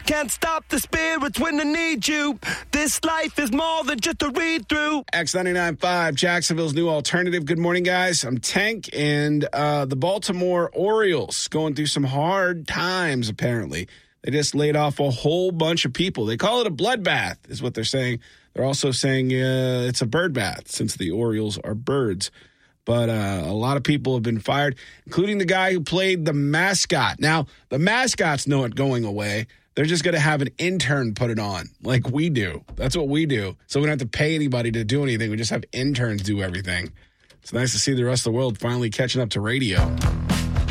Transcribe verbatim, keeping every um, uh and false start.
Can't stop the spirits when they need you. This life is more than just a read-through. X ninety-nine point five, Jacksonville's new alternative. Good morning, guys. I'm Tank, and uh, the Baltimore Orioles going through some hard times, apparently. They just laid off a whole bunch of people. They call it a bloodbath, is what they're saying. They're also saying uh, it's a bird bath, since the Orioles are birds. But uh, a lot of people have been fired, including the guy who played the mascot. Now, the mascots know it going away. They're just going to have an intern put it on, like we do. That's what we do. So we don't have to pay anybody to do anything. We just have interns do everything. It's nice to see the rest of the world finally catching up to radio.